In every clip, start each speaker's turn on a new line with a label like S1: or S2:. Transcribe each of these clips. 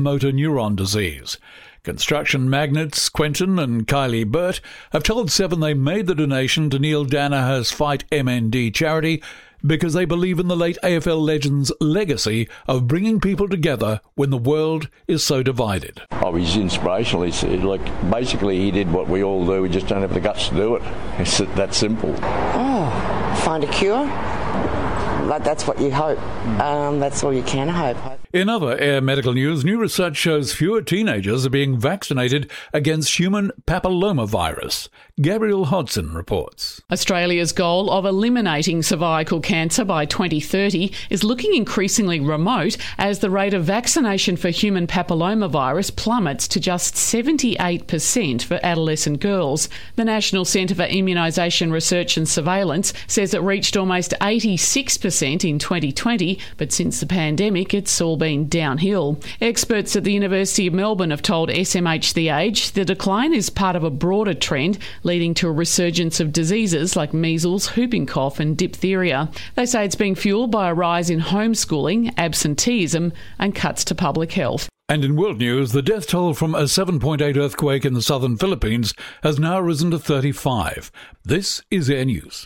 S1: motor neuron disease. Construction magnates Quentin and Kylie Burt have told Seven they made the donation to Neil Danaher's Fight MND charity because they believe in the late AFL legend's legacy of bringing people together when the world is so divided.
S2: Oh, he's inspirational. He's basically he did what we all do. We just don't have the guts to do it. It's that simple.
S3: Oh, find a cure? Like, that's what you hope. That's all you can hope.
S1: In other Air Medical news, new research shows fewer teenagers are being vaccinated against human papillomavirus. Gabrielle Hodson reports.
S4: Australia's goal of eliminating cervical cancer by 2030 is looking increasingly remote as the rate of vaccination for human papillomavirus plummets to just 78% for adolescent girls. The National Centre for Immunisation Research and Surveillance says it reached almost 86% in 2020, but since the pandemic it's all been downhill. Experts at the University of Melbourne have told SMH The Age the decline is part of a broader trend leading to a resurgence of diseases like measles, whooping cough and diphtheria. They say it's being fuelled by a rise in homeschooling, absenteeism and cuts to public health.
S1: And in world news, the death toll from a 7.8 earthquake in the southern Philippines has now risen to 35. This is Air News.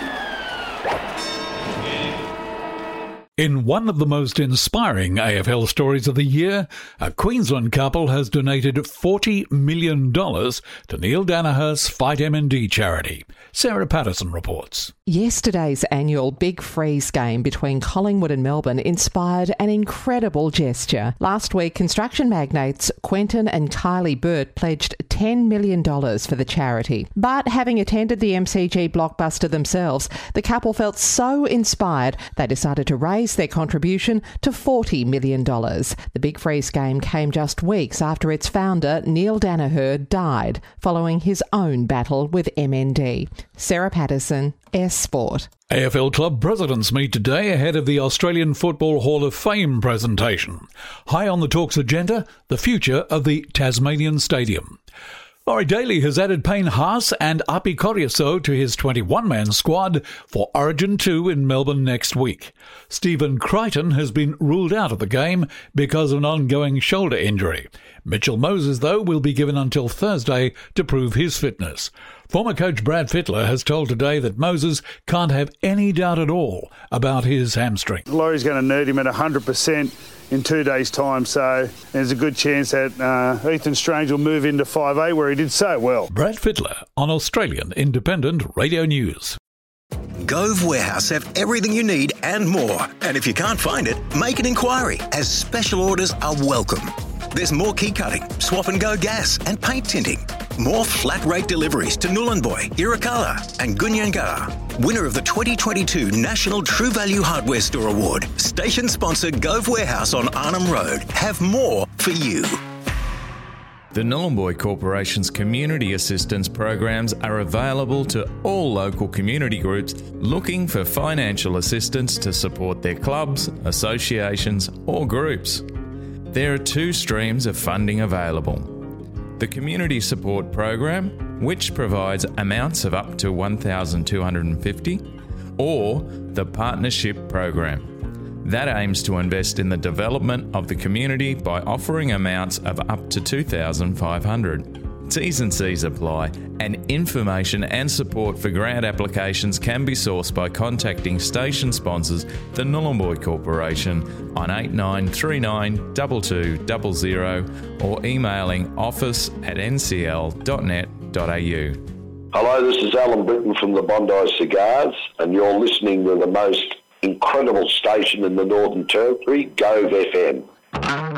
S1: In one of the most inspiring AFL stories of the year, a Queensland couple has donated $40 million to Neil Danaher's Fight MND charity. Sarah Patterson reports.
S5: Yesterday's annual Big Freeze game between Collingwood and Melbourne inspired an incredible gesture. Last week, construction magnates Quentin and Kylie Burt pledged $10 million for the charity. But having attended the MCG blockbuster themselves, the couple felt so inspired they decided to raise their contribution to $40 million. The Big Freeze game came just weeks after its founder, Neil Danaher, died following his own battle with MND. Sarah Patterson, S Sport.
S1: AFL club presidents meet today ahead of the Australian Football Hall of Fame presentation. High on the talks agenda, the future of the Tasmanian Stadium. Laurie Daly has added Payne Haas and Api Koriaso to his 21-man squad for Origin 2 in Melbourne next week. Stephen Crichton has been ruled out of the game because of an ongoing shoulder injury. Mitchell Moses, though, will be given until Thursday to prove his fitness. Former coach Brad Fittler has told Today that Moses can't have any doubt at all about his hamstring.
S6: Laurie's going to need him at 100% in 2 days' time, so there's a good chance that Ethan Strange will move into 5A where he did so well.
S1: Brad Fittler on Australian Independent Radio News.
S7: Gove Warehouse have everything you need and more. And if you can't find it, make an inquiry as special orders are welcome. There's more key cutting, swap and go gas and paint tinting. More flat rate deliveries to Nhulunbuy, Irukala and Gudyangarra. Winner of the 2022 National True Value Hardware Store Award. Station sponsor Gove Warehouse on Arnhem Road. Have more for you.
S8: The Nhulunbuy Corporation's community assistance programs are available to all local community groups looking for financial assistance to support their clubs, associations or groups. There are two streams of funding available. The Community Support Program, which provides amounts of up to $1,250, or the Partnership Program. That aims to invest in the development of the community by offering amounts of up to $2,500. T's and C's apply, and information and support for grant applications can be sourced by contacting station sponsors, the Nhulunbuy Corporation, on 8939 2200 or emailing office@ncl.net.au.
S9: Hello, this is Alan Britton from the Bondi Cigars, and you're listening to the most incredible station in the Northern Territory, Gove FM.